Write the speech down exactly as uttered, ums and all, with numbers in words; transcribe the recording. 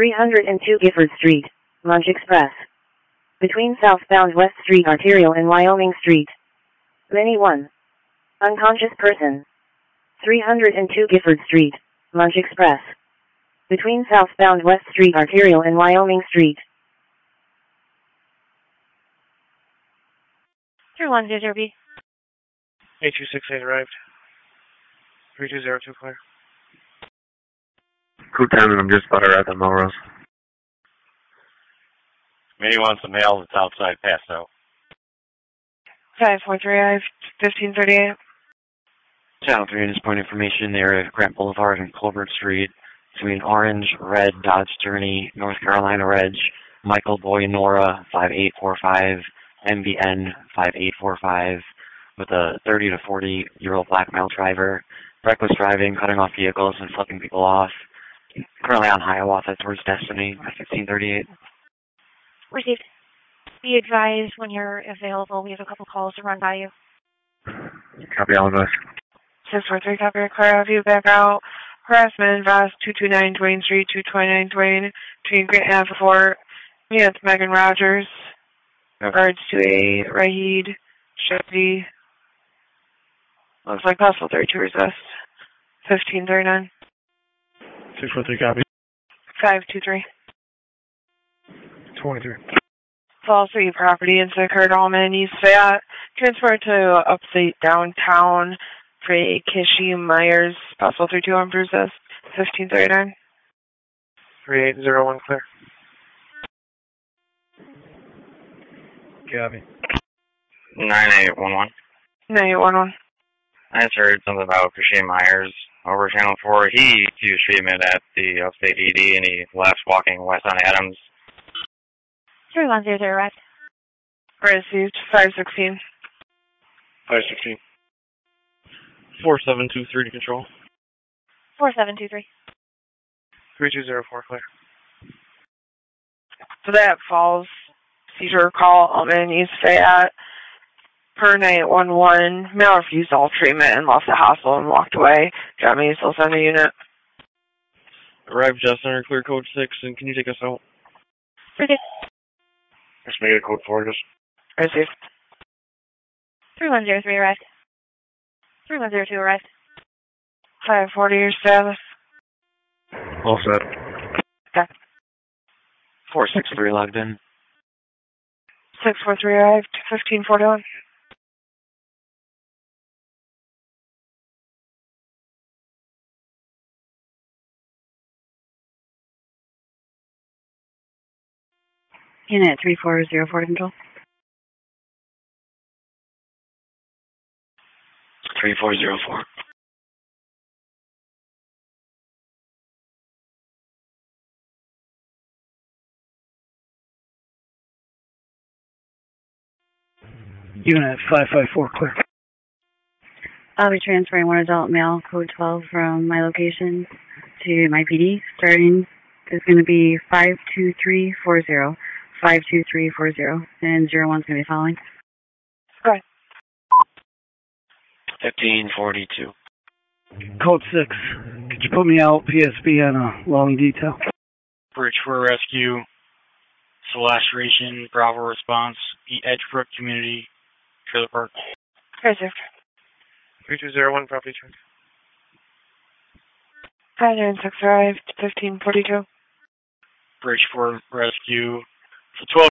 three hundred two Gifford Street, Lunch Express. Between southbound West Street Arterial and Wyoming Street. Many one. Unconscious person. three hundred two Gifford Street, Lunch Express. Between southbound West Street Arterial and Wyoming Street. three one zero B. eight two six eight arrived. three two zero two clear. Crew ten, and I'm just about to arrive at Melrose. Maybe wants some mail that's outside passed out. five four three arrived. fifteen thirty-eight. Channel three is point information in the area of Grant Boulevard and Colbert Street between Orange, Red, Dodge Journey, North Carolina Reg, Michael Boy Nora five eight four five, M B N five eight four five, with a thirty to forty year old black male driver, reckless driving, cutting off vehicles and flipping people off. Currently on Hiawatha towards Destiny at fifteen thirty-eight. Received. Be advised when you're available. We have a couple calls to run by you. Copy all of us. six four three, copy, clear out view, back out. Harassment, Voss, two two nine Twain Street, two twenty-nine Twain, between Grant and Fort. Me, it's Megan Rogers. Regards to a Rahid Chevy. Looks like possible thirty-two resist. fifteen thirty-nine. six four three, copy. five two three. twenty-three. Falls three property in Sickard, Allman, East Fayette. Transfer to upstate downtown for a Kishi Myers, possible three two on Bruces. fifteen thirty-nine. three eight zero one clear. Copy. nine eight one one. nine eight one one. I just heard something about Christine Myers over Channel four. He used treatment at the upstate E D and he left walking west on Adams. three one zero zero, right. Received. five sixteen. five sixteen. four seven two three to control. four seven two three. three two zero four clear. So that falls. Seizure call, Allman, East Fayette. Per night one one. Male refused all treatment and left the hospital and walked away. Got me, still send a unit. Arrived just under clear code six, and can you take us out? Pretty. Let's make it code four, just. Received. three one zero three arrived. three one zero two arrived. five forty, your status. All set. Okay. four six three logged in. six four three arrived. fifteen forty-one. Unit three four zero four to control. three four zero four. Unit five five four clear. I'll be transferring one adult male, code twelve, from my location to my P D. Starting is going to be five two three four zero. five two three four zero. And zero one's going to be following. Go ahead. fifteen forty-two. Code six. Could you put me out P S B on a long detail? Bridge for rescue. Laceration, Bravo response, Edgebrook Community Trailer Park. Received. three two zero one, property check. five nine six arrived. fifteen forty-two. Bridge for rescue. For twelve.